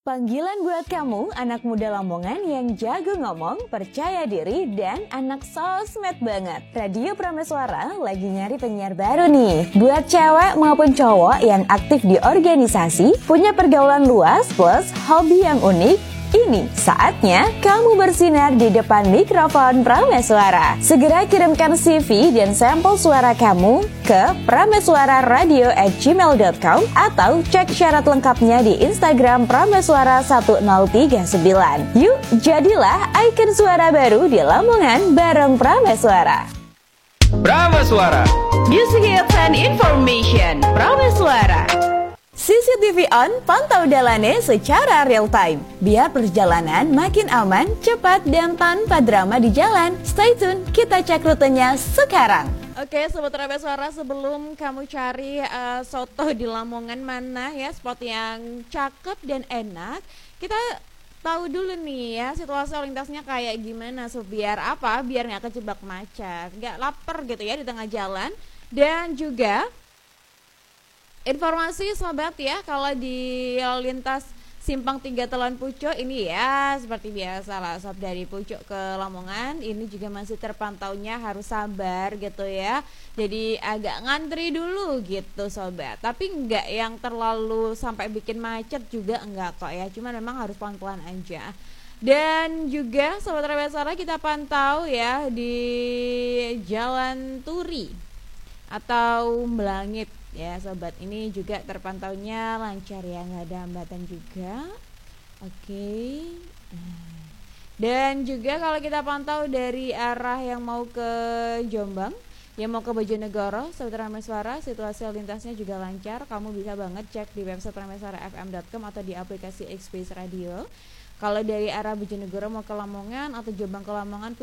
Panggilan buat kamu, anak muda Lamongan yang jago ngomong, percaya diri, dan anak sosmed banget. Radio Prameswara lagi nyari penyiar baru nih. Buat cewek maupun cowok yang aktif di organisasi, punya pergaulan luas plus hobi yang unik, ini saatnya kamu bersinar di depan mikrofon Prameswara. Segera kirimkan CV dan sampel suara kamu ke prameswararadio@gmail.com atau cek syarat lengkapnya di Instagram Prameswara1039. Yuk, jadilah ikon suara baru di Lamongan bareng Prameswara. Prameswara, Music Hits and Information. Prameswara. CCTV on, pantau dalannya secara real time. Biar perjalanan makin aman, cepat, dan tanpa drama di jalan. Stay tune, kita cek rutenya sekarang. Oke, Sobat Prameswara, sebelum kamu cari soto di Lamongan mana ya, spot yang cakep dan enak, kita tahu dulu nih ya, situasi lalu lintasnya kayak gimana. So, biar apa? Biar nggak kejebak macet, nggak lapar gitu ya di tengah jalan. Dan juga informasi sobat ya, kalau di lalu lintas Simpang 3 Telon Pucuk ini ya seperti biasa lah sob, dari Pucuk ke Lamongan ini juga masih terpantaunya harus sabar gitu ya. Jadi agak ngantri dulu gitu sobat. Tapi enggak yang terlalu sampai bikin macet juga enggak kok ya. Cuma memang harus pelan-pelan aja. Dan juga sobat Prameswara kita pantau ya di Jalan Turi atau Melangit ya sobat, ini juga terpantaunya lancar ya, nggak ada hambatan juga. Oke. Dan juga kalau kita pantau dari arah yang mau ke Jombang, yang mau ke Bojonegoro, sobat Prameswara, situasi lalu lintasnya juga lancar. Kamu bisa banget cek di website prameswarafm.com atau di aplikasi X-Space Radio. Kalau dari arah Bojonegoro mau ke Lamongan atau Jombang ke Lamongan